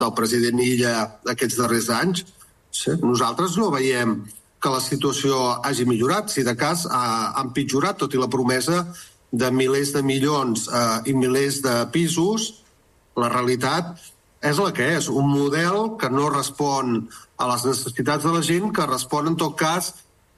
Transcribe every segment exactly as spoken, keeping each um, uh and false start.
del president Illa aquests darrers anys. Sí, nosaltres no veiem que la situació hagi millorat, si de cas ha empitjorat, tot i la promesa de milers de milions eh, i milers de pisos. La realitat és la que és, un model que no respon a les necessitats de la gent, que respon en tot cas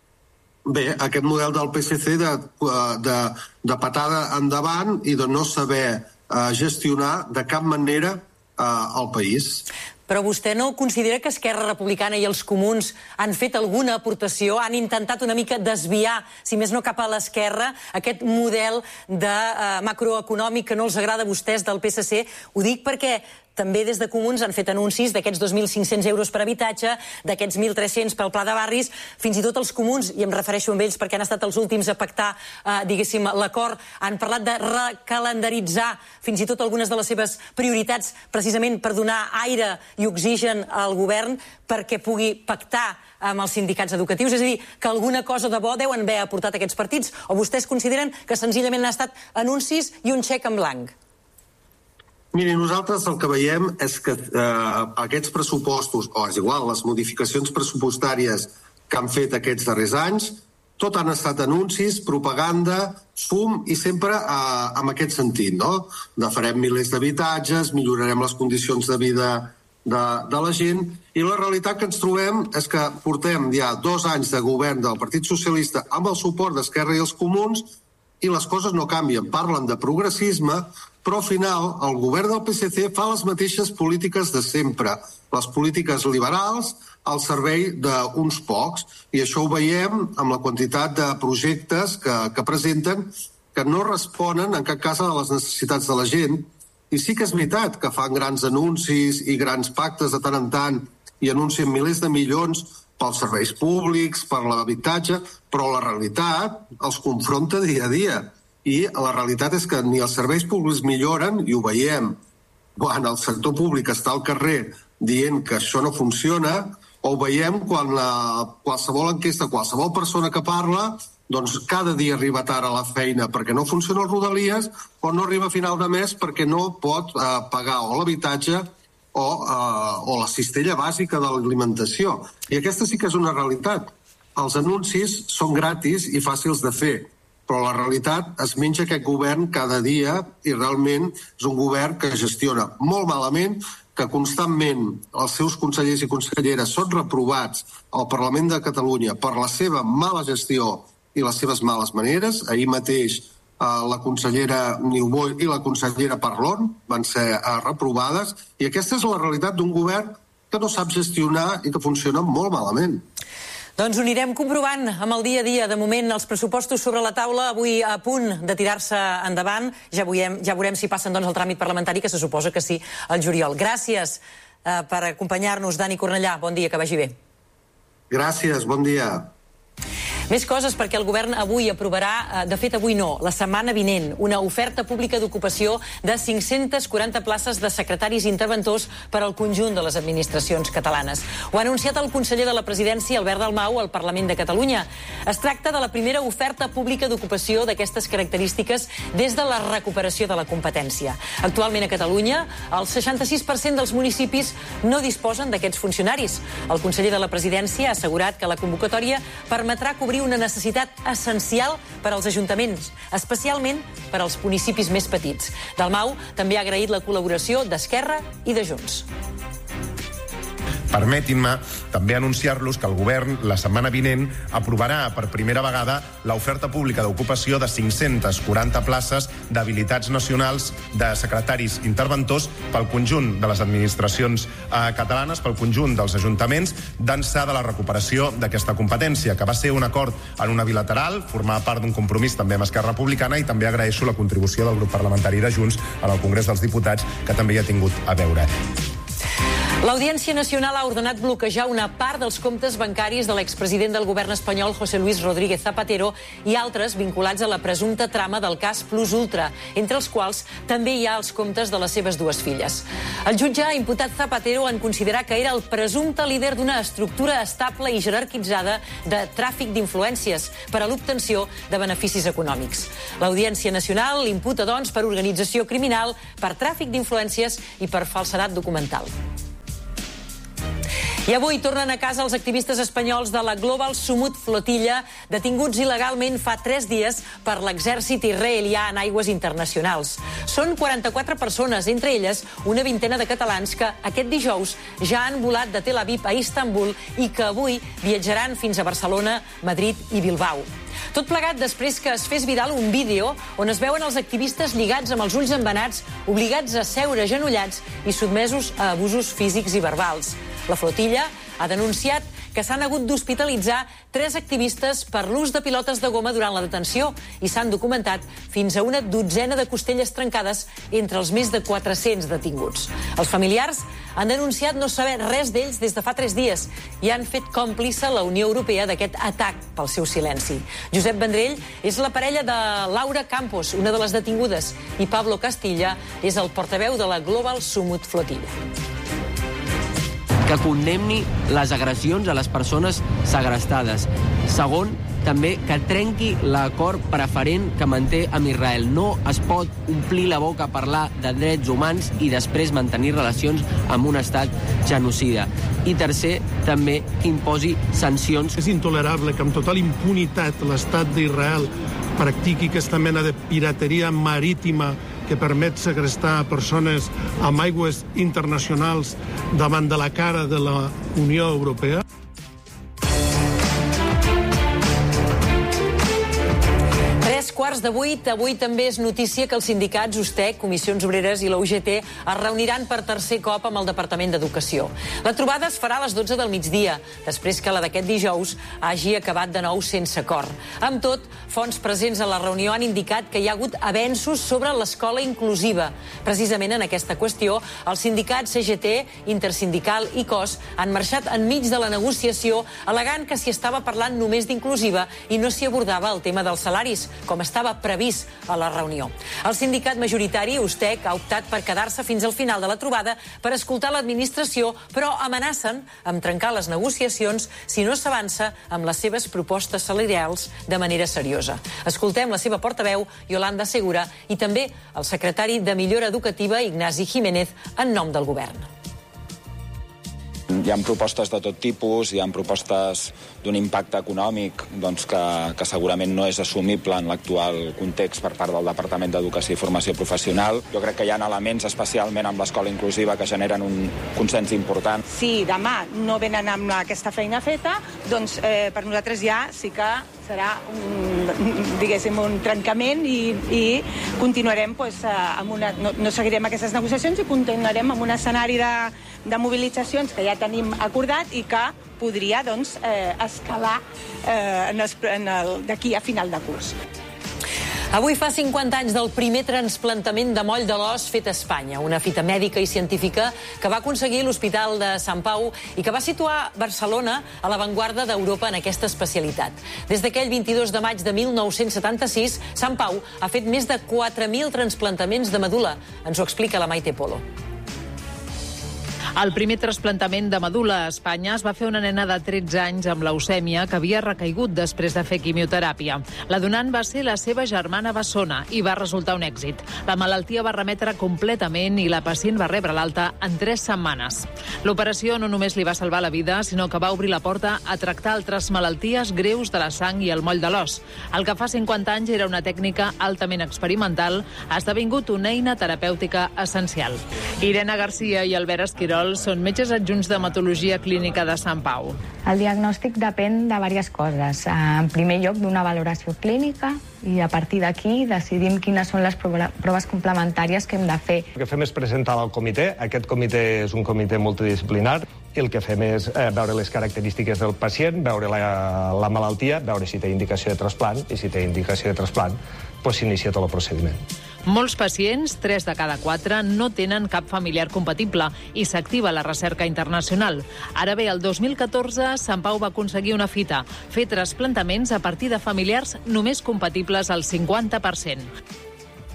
bé, aquest model del P S C de, de, de patada endavant i de no saber eh, gestionar de cap manera eh, el país. Però vostè no considera que Esquerra Republicana i els comuns han fet alguna aportació, han intentat una mica desviar, si més no cap a l'esquerra, aquest model de uh, macroeconòmic que no els agrada a vostès del P S C? Ho dic perquè també des de Comuns han fet anuncis d'aquests dos mil cinc-cents euros per habitatge, d'aquests mil tres-cents pel pla de barris, fins i tot els comuns, i em refereixo a ells perquè han estat els últims a pactar, eh, diguéssim, l'acord, han parlat de recalendaritzar fins i tot algunes de les seves prioritats precisament per donar aire i oxigen al govern perquè pugui pactar amb els sindicats educatius. És a dir, que alguna cosa de bo deuen haver aportat aquests partits, o vostès consideren que senzillament han estat anuncis i un xec en blanc? Miri, nosaltres el que veiem és que eh, aquests pressupostos, o és igual, les modificacions pressupostàries que han fet aquests darrers anys, tot han estat anuncis, propaganda, fum, i sempre eh, en aquest sentit, no? De farem milers d'habitatges, millorarem les condicions de vida de, de la gent, i la realitat que ens trobem és que portem ja dos anys de govern del Partit Socialista amb el suport d'Esquerra i els comuns, i les coses no canvien. Parlen de progressisme, però al final el govern del P S C fa les mateixes polítiques de sempre, les polítiques liberals al servei d'uns pocs, i això ho veiem amb la quantitat de projectes que, que presenten que no responen en cap cas a les necessitats de la gent. I sí que és veritat que fan grans anuncis i grans pactes de tant en tant i anuncien milers de milions pels serveis públics, per l'habitatge, però la realitat els confronta dia a dia. I la realitat és que ni els serveis públics milloren, i ho veiem quan el sector públic està al carrer dient que això no funciona, o ho veiem quan la, qualsevol enquesta, qualsevol persona que parla, doncs cada dia arriba tard a la feina perquè no funcionen les rodalies, o no arriba a final de mes perquè no pot eh, pagar o l'habitatge o, eh, o la cistella bàsica de l'alimentació. I aquesta sí que és una realitat. Els anuncis són gratis i fàcils de fer, però la realitat es menja aquest govern cada dia, i realment és un govern que gestiona molt malament, que constantment els seus consellers i conselleres són reprovats al Parlament de Catalunya per la seva mala gestió i les seves males maneres. Ahir mateix eh, la consellera Niubó i la consellera Parlon van ser eh, reprovades, i aquesta és la realitat d'un govern que no sap gestionar i que funciona molt malament. Doncs ho anirem comprovant amb el dia a dia. De moment, els pressupostos sobre la taula, avui a punt de tirar-se endavant. Ja veurem, ja veurem si passen doncs, el tràmit parlamentari, que se suposa que sí, al juliol. Gràcies eh, per acompanyar-nos, Dani Cornellà. Bon dia, que vagi bé. Gràcies, bon dia. Més coses, perquè el govern avui aprovarà, de fet avui no, la setmana vinent, una oferta pública d'ocupació de cinc-centes quaranta places de secretaris interventors per al conjunt de les administracions catalanes. Ho ha anunciat el conseller de la Presidència, Albert Dalmau, al Parlament de Catalunya. Es tracta de la primera oferta pública d'ocupació d'aquestes característiques des de la recuperació de la competència. Actualment a Catalunya, el seixanta-sis per cent dels municipis no disposen d'aquests funcionaris. El conseller de la Presidència ha assegurat que la convocatòria permetrà cobrir una necessitat essencial per als ajuntaments, especialment per als municipis més petits. Dalmau també ha agraït la col·laboració d'Esquerra i de Junts. Permetin-me també anunciar-los que el govern la setmana vinent aprovarà per primera vegada l'oferta pública d'ocupació de cinc-centes quaranta places d'habilitats nacionals de secretaris interventors pel conjunt de les administracions eh, catalanes, pel conjunt dels ajuntaments, d'ençà de la recuperació d'aquesta competència, que va ser un acord en una bilateral, formava part d'un compromís també amb Esquerra Republicana, i també agraeixo la contribució del grup parlamentari de Junts en el Congrés dels Diputats, que també hi ha tingut a veure. L'Audiència Nacional ha ordenat bloquejar una part dels comptes bancaris de l'expresident del govern espanyol, José Luis Rodríguez Zapatero, i altres vinculats a la presumpta trama del cas Plus Ultra, entre els quals també hi ha els comptes de les seves dues filles. El jutge ha imputat Zapatero en considerar que era el presumpte líder d'una estructura estable i jerarquitzada de tràfic d'influències per a l'obtenció de beneficis econòmics. L'Audiència Nacional l'imputa, doncs, per organització criminal, per tràfic d'influències i per falsedat documental. I avui tornen a casa els activistes espanyols de la Global Sumut Flotilla, detinguts il·legalment fa tres dies per l'exèrcit israelià en aigües internacionals. Són quaranta-quatre persones, entre elles una vintena de catalans que aquest dijous ja han volat de Tel Aviv a Istanbul i que avui viatjaran fins a Barcelona, Madrid i Bilbao. Tot plegat després que es fes viral un vídeo on es veuen els activistes lligats amb els ulls embenats, obligats a seure agenollats i sotmesos a abusos físics i verbals. La flotilla ha denunciat que s'han hagut d'hospitalitzar tres activistes per l'ús de pilotes de goma durant la detenció i s'han documentat fins a una dotzena de costelles trencades entre els més de quatre-cents detinguts. Els familiars han denunciat no saber res d'ells des de fa tres dies i han fet còmplice la Unió Europea d'aquest atac pel seu silenci. Josep Vendrell és la parella de Laura Campos, una de les detingudes, i Pablo Castilla és el portaveu de la Global Sumut Flotilla. Que condemni les agressions a les persones segrestades. Segon, també que trenqui l'acord preferent que manté amb Israel. No es pot omplir la boca a parlar de drets humans i després mantenir relacions amb un estat genocida. I tercer, també que imposi sancions. És intolerable que amb total impunitat l'estat d'Israel practiqui aquesta mena de pirateria marítima que permet segrestar persones amb aigües internacionals davant de la cara de la Unió Europea. Quarts de vuit, avui també és notícia que els sindicats U S T E C, Comissions Obreres i la U G T es reuniran per tercer cop amb el Departament d'Educació. La trobada es farà a les dotze del migdia, després que la d'aquest dijous hagi acabat de nou sense acord. Amb tot, fonts presents a la reunió han indicat que hi ha hagut avenços sobre l'escola inclusiva. Precisament en aquesta qüestió, els sindicats C G T, Intersindical i C O S han marxat enmig de la negociació al·legant que s'hi estava parlant només d'inclusiva i no s'hi abordava el tema dels salaris, com estava previst a la reunió. El sindicat majoritari, U S T E C, ha optat per quedar-se fins al final de la trobada per escoltar l'administració, però amenacen amb trencar les negociacions si no s'avança amb les seves propostes salarials de manera seriosa. Escoltem la seva portaveu, Yolanda Segura, i també el secretari de Millora Educativa, Ignasi Jiménez, en nom del govern. Hi ha propostes de tot tipus, hi ha propostes d'un impacte econòmic doncs, que, que segurament no és assumible en l'actual context per part del Departament d'Educació i Formació Professional. Jo crec que hi ha elements, especialment amb l'escola inclusiva, que generen un consens important. Si demà no venen amb aquesta feina feta, doncs eh, per nosaltres ja sí que serà un, diguéssim, un trencament i, i continuarem doncs, amb una, no, no seguirem aquestes negociacions i continuarem amb un escenari de, de mobilitzacions que ja tenim acordat i que podria doncs, eh, escalar eh, en el, en el, d'aquí a final de curs. Avui fa cinquanta anys del primer transplantament de moll de l'os fet a Espanya, una fita mèdica i científica que va aconseguir l'Hospital de Sant Pau i que va situar Barcelona a l'avantguarda d'Europa en aquesta especialitat. Des d'aquell vint-i-dos de maig de mil nou-cents setanta-sis, Sant Pau ha fet més de quatre mil transplantaments de medul·la. Ens ho explica la Maite Polo. El primer trasplantament de medul·la a Espanya es va fer una nena de tretze anys amb leucèmia que havia recaigut després de fer quimioteràpia. La donant va ser la seva germana bessona i va resultar un èxit. La malaltia va remetre completament i la pacient va rebre l'alta en tres setmanes. L'operació no només li va salvar la vida, sinó que va obrir la porta a tractar altres malalties greus de la sang i el moll de l'os. El que fa cinquanta anys era una tècnica altament experimental ha esdevingut una eina terapèutica essencial. Irene Garcia i Albert Esquirol són metges adjunts d'hematologia clínica de Sant Pau. El diagnòstic depèn de diverses coses. En primer lloc, d'una valoració clínica i a partir d'aquí decidim quines són les proves complementàries que hem de fer. El que fem és presentar-la al comitè. Aquest comitè és un comitè multidisciplinar i el que fem és eh, veure les característiques del pacient, veure la, la malaltia, veure si té indicació de trasplant i si té indicació de trasplant, doncs s'inicia tot el procediment. Molts pacients, tres de cada quatre, no tenen cap familiar compatible i s'activa la recerca internacional. Ara bé, el dos mil catorze, Sant Pau va aconseguir una fita, fer trasplantaments a partir de familiars només compatibles al cinquanta per cent.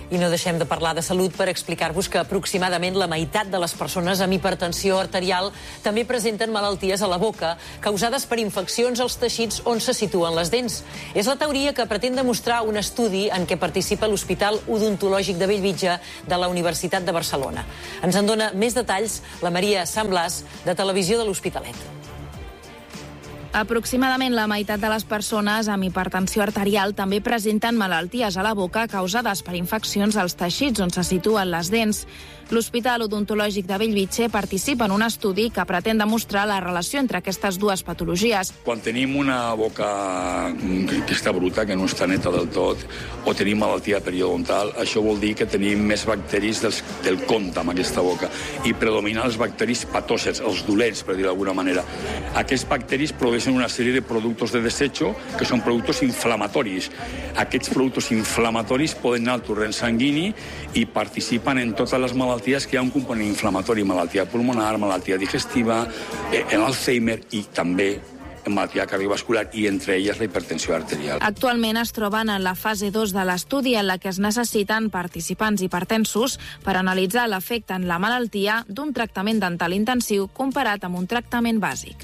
I no deixem de parlar de salut per explicar-vos que aproximadament la meitat de les persones amb hipertensió arterial també presenten malalties a la boca causades per infeccions als teixits on se situen les dents. És la teoria que pretén demostrar un estudi en què participa l'Hospital Odontològic de Bellvitge de la Universitat de Barcelona. Ens en dona més detalls la Maria Sant Blas, de Televisió de l'Hospitalet. Aproximadament la meitat de les persones amb hipertensió arterial també presenten malalties a la boca causades per infeccions als teixits on se situen les dents. L'Hospital Odontològic de Bellvitge participa en un estudi que pretén demostrar la relació entre aquestes dues patologies. Quan tenim una boca que està bruta, que no està neta del tot, o tenim malaltia periodontal, això vol dir que tenim més bacteris dels, del compte amb aquesta boca i predominen els bacteris patògens, els dolents, per dir d'alguna manera. Aquests bacteris produeixen una sèrie de productes de desecho que són productes inflamatoris. Aquests productes inflamatoris poden anar al torrent sanguini i participen en totes les malalties que hi ha un component inflamatori, malaltia pulmonar, malaltia digestiva, eh, l'Alzheimer i també malaltia cardiovascular i entre elles la hipertensió arterial. Actualment es troben en la fase dos de l'estudi en la que es necessiten participants hipertensos per analitzar l'efecte en la malaltia d'un tractament dental intensiu comparat amb un tractament bàsic.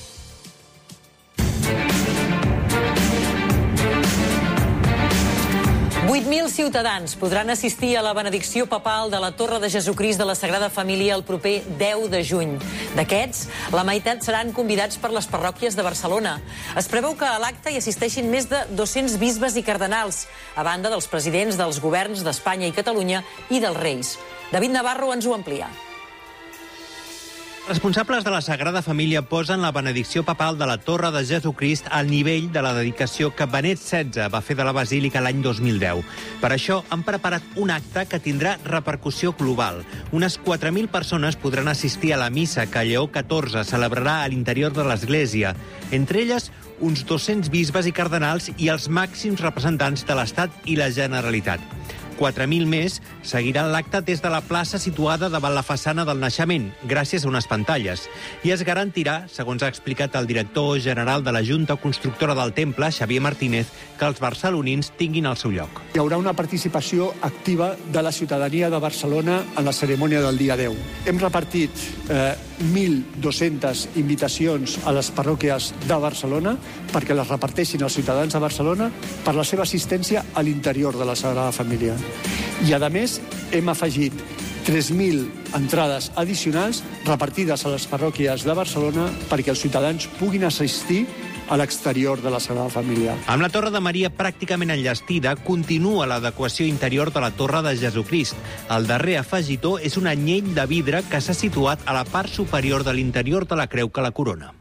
vuit mil ciutadans podran assistir a la benedicció papal de la Torre de Jesucrist de la Sagrada Família el proper deu de juny. D'aquests, la meitat seran convidats per les parròquies de Barcelona. Es preveu que a l'acte hi assisteixin més de dos-cents bisbes i cardenals, a banda dels presidents dels governs d'Espanya i Catalunya i dels reis. David Navarro ens ho amplia. Responsables de la Sagrada Família posen la benedicció papal de la Torre de Jesucrist al nivell de la dedicació que Benet setze va fer de la Basílica l'any dos mil deu. Per això han preparat un acte que tindrà repercussió global. Unes quatre mil persones podran assistir a la missa que Lleó catorze celebrarà a l'interior de l'Església. Entre elles, uns dos-cents bisbes i cardenals i els màxims representants de l'Estat i la Generalitat. quatre mil més seguiran l'acte des de la plaça situada davant la façana del naixement, gràcies a unes pantalles. I es garantirà, segons ha explicat el director general de la Junta Constructora del Temple, Xavier Martínez, que els barcelonins tinguin el seu lloc. Hi haurà una participació activa de la ciutadania de Barcelona en la cerimònia del dia deu. Hem repartit eh, mil dues-centes invitacions a les parròquies de Barcelona perquè les reparteixin els ciutadans de Barcelona per la seva assistència a l'interior de la Sagrada Família. I, a més, hem afegit tres mil entrades addicionals repartides a les parròquies de Barcelona perquè els ciutadans puguin assistir a l'exterior de la Sagrada Família. Amb la Torre de Maria pràcticament enllestida, continua l'adequació interior de la Torre de Jesucrist. El darrer afegitó és un anyell de vidre que s'ha situat a la part superior de l'interior de la creu que la corona.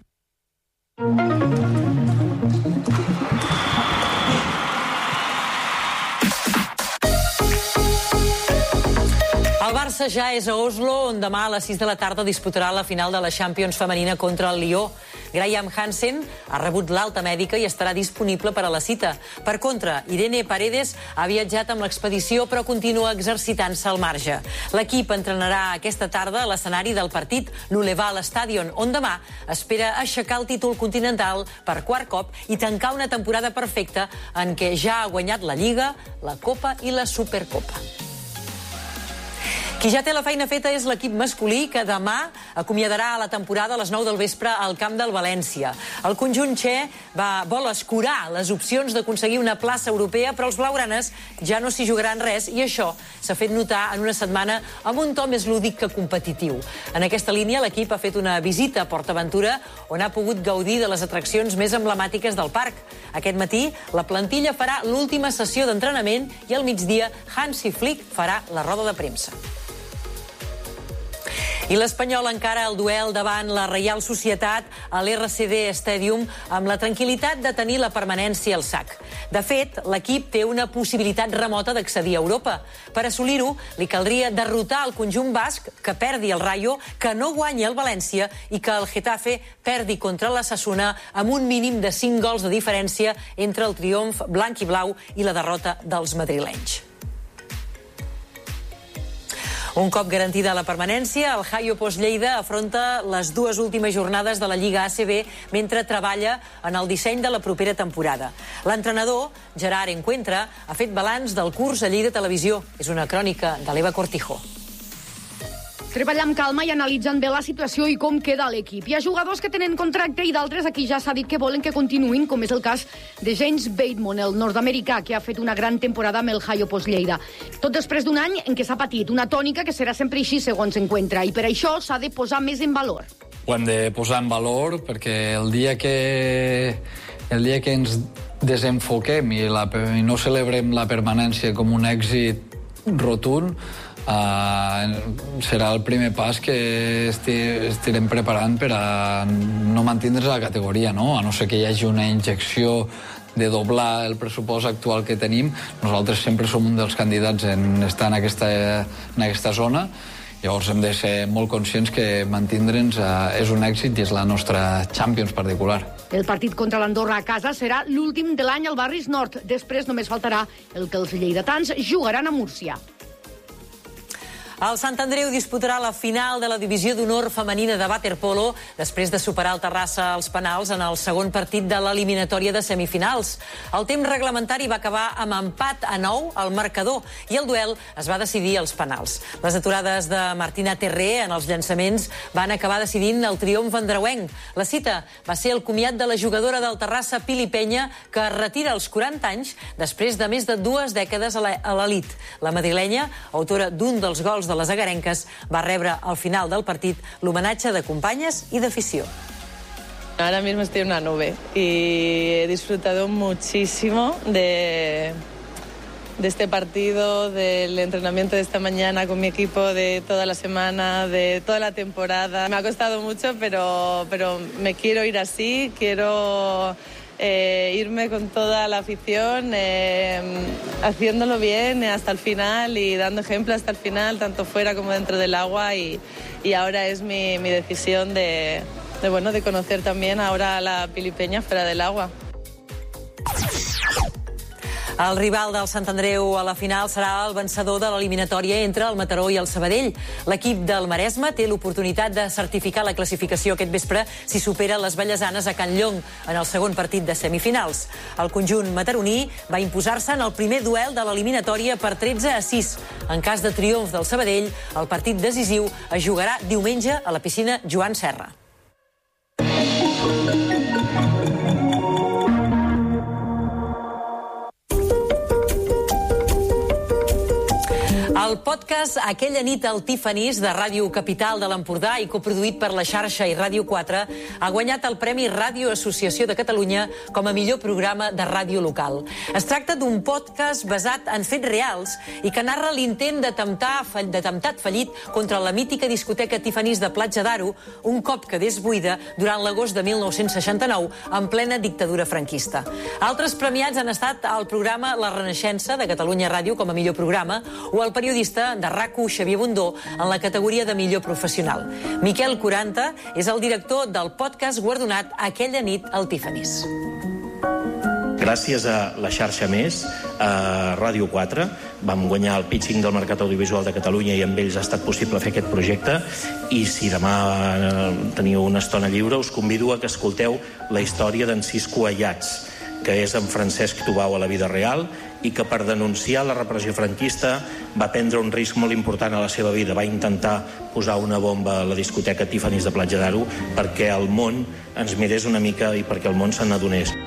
El Barça ja és a Oslo, on demà a les sis de la tarda disputarà la final de la Champions femenina contra el Lió. Graham Hansen ha rebut l'alta mèdica i estarà disponible per a la cita. Per contra, Irene Paredes ha viatjat amb l'expedició però continua exercitant-se al marge. L'equip entrenarà aquesta tarda a l'escenari del partit, l'Uleval Stadion, on demà espera aixecar el títol continental per quart cop i tancar una temporada perfecta en què ja ha guanyat la Lliga, la Copa i la Supercopa. Qui ja té la feina feta és l'equip masculí, que demà acomiadarà la temporada a les nou del vespre al camp del València. El conjunt txè va, vol escurar les opcions d'aconseguir una plaça europea, però els blaugranes ja no s'hi jugaran res i això s'ha fet notar en una setmana amb un to més lúdic que competitiu. En aquesta línia, l'equip ha fet una visita a PortAventura on ha pogut gaudir de les atraccions més emblemàtiques del parc. Aquest matí, la plantilla farà l'última sessió d'entrenament i al migdia Hansi Flick farà la roda de premsa. I l'Espanyol encara el duel davant la Reial Societat a l'R C D Stadium amb la tranquil·litat de tenir la permanència al sac. De fet, l'equip té una possibilitat remota d'accedir a Europa. Per assolir-ho, li caldria derrotar el conjunt basc, que perdi el Rayo, que no guanyi el València i que el Getafe perdi contra l'Osasuna amb un mínim de cinc gols de diferència entre el triomf blanc i blau i la derrota dels madrilenys. Un cop garantida la permanència, el Hayo Post Lleida afronta les dues últimes jornades de la Lliga A C B mentre treballa en el disseny de la propera temporada. L'entrenador, Gerard Encuentra, ha fet balanç del curs a Lleida Televisió. És una crònica de l'Eva Cortijo. Treballa amb calma i analitzen bé la situació i com queda l'equip. Hi ha jugadors que tenen contracte i d'altres a qui ja s'ha dit que volen que continuïn, com és el cas de James Bateman, el nord-americà, que ha fet una gran temporada amb el Hayo Post Lleida. Tot després d'un any en què s'ha patit una tònica que serà sempre així, segons Encuentra, i per això s'ha de posar més en valor. Ho hem de posar en valor perquè el dia que, el dia que ens desenfoquem i, la, i no celebrem la permanència com un èxit rotund, Uh, serà el primer pas que esti, estirem preparant per a no mantindre's a la categoria, no? A no ser que hi hagi una injecció de doblar el pressupost actual que tenim. Nosaltres sempre som un dels candidats en estar en aquesta, en aquesta zona. Llavors hem de ser molt conscients que mantindre'ns uh, és un èxit i és la nostra Champions particular. El partit contra l'Andorra a casa serà l'últim de l'any al Barris Nord. Després només faltarà el que els lleidatans jugaran a Múrcia. El Sant Andreu disputarà la final de la divisió d'honor femenina de waterpolo després de superar el Terrassa als penals en el segon partit de l'eliminatòria de semifinals. El temps reglamentari va acabar amb empat a nou al marcador i el duel es va decidir als penals. Les aturades de Martina Terré en els llançaments van acabar decidint el triomf andreuenc. La cita va ser el comiat de la jugadora del Terrassa, Pili Penya, que es retira als quaranta anys després de més de dues dècades a l'elit. La madrilenya, autora d'un dels gols de les agarenques, va rebre al final del partit l'homenatge de companyes y de afición. Ahora mismo estoy en una nube y he disfrutado muchísimo de, de este partido, del entrenamiento de esta mañana con mi equipo, de toda la semana, de toda la temporada. Me ha costado mucho, pero, pero me quiero ir así, quiero eh, irme con toda la afición, eh, haciéndolo bien hasta el final y dando ejemplo hasta el final, tanto fuera como dentro del agua, y, y ahora es mi, mi decisión de, de, bueno, de conocer también ahora a la Pili Penya fuera del agua. El rival del Sant Andreu a la final serà el vencedor de l'eliminatòria entre el Mataró i el Sabadell. L'equip del Maresme té l'oportunitat de certificar la classificació aquest vespre si supera les vallesanes a Can Llong en el segon partit de semifinals. El conjunt mataroní va imposar-se en el primer duel de l'eliminatòria per tretze a sis. En cas de triomf del Sabadell, el partit decisiu es jugarà diumenge a la piscina Joan Serra. El podcast Aquella nit al Tiffany's de Ràdio Capital de l'Empordà i coproduït per la xarxa i Ràdio quatre ha guanyat el Premi Ràdio Associació de Catalunya com a millor programa de ràdio local. Es tracta d'un podcast basat en fets reals i que narra l'intent d'atemptat fallit contra la mítica discoteca Tiffany's de Platja d'Aro un cop quedés buida durant l'agost de mil nou-cents seixanta-nou en plena dictadura franquista. Altres premiats han estat el programa La Renaixença de Catalunya Ràdio com a millor programa o el periodista de RAC u Xavier Bundó en la categoria de millor professional. Miquel Quaranta és el director del podcast guardonat Aquella nit al Tiffany's. Gràcies a la xarxa Més, a Ràdio quatre, vam guanyar el pitching del Mercat Audiovisual de Catalunya i amb ells ha estat possible fer aquest projecte, i si demà teniu una estona lliure us convido a que escolteu la història d'en Cisco Ayats, que és en Francesc Tubau a la vida real i que per denunciar la repressió franquista va prendre un risc molt important a la seva vida. Va intentar posar una bomba a la discoteca Tiffany's de Platja d'Aro perquè el món ens mirés una mica i perquè el món se n'adonés.